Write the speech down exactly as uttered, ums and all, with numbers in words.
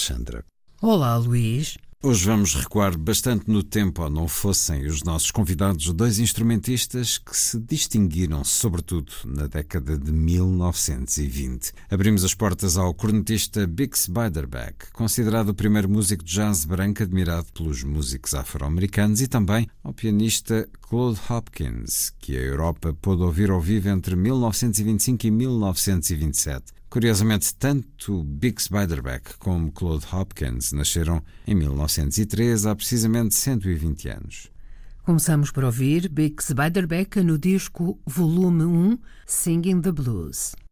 Alexandra. Olá, Luís. Hoje vamos recuar bastante no tempo, ou não fossem os nossos convidados dois instrumentistas que se distinguiram, sobretudo, na década de mil novecentos e vinte. Abrimos as portas ao cornetista Bix Beiderbecke, considerado o primeiro músico de jazz branco admirado pelos músicos afro-americanos, e também ao pianista Claude Hopkins, que a Europa pôde ouvir ao vivo entre mil novecentos e vinte e cinco e mil novecentos e vinte e sete. Curiosamente, tanto Bix Beiderbecke como Claude Hopkins nasceram em mil novecentos e treze, há precisamente cento e vinte anos. Começamos por ouvir Bix Beiderbecke no disco Volume um, Singing the Blues.